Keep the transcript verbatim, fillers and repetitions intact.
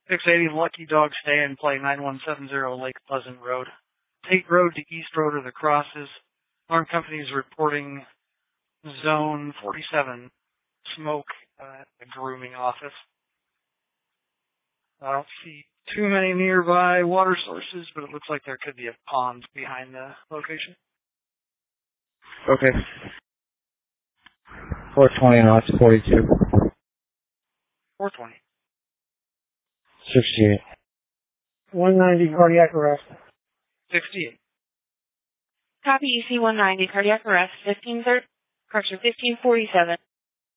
six eighty Lucky Dog Stay and Play, nine one seven zero Lake Pleasant Road. Tate Road to East Road are the crosses. Alarm company is reporting zone forty-seven, smoke uh, at the grooming office. I don't see too many nearby water sources, but it looks like there could be a pond behind the location. Okay. four twenty, no, it's forty-two. four twenty. sixty-eight. one ninety, cardiac arrest. sixty-eight. Copy E C one ninety, cardiac arrest, fifteen thirty, correction, fifteen forty-seven.